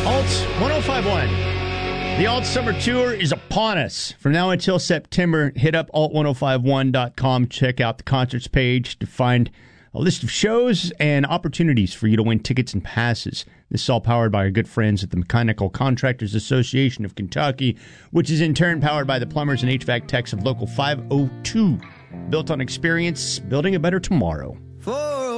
Alt 1051. The Alt Summer Tour is upon us. From now until September, hit up alt1051.com. Check out the concerts page to find a list of shows and opportunities for you to win tickets and passes. This is all powered by our good friends at the Mechanical Contractors Association of Kentucky, which is in turn powered by the plumbers and HVAC techs of Local 502. Built on experience, building a better tomorrow. For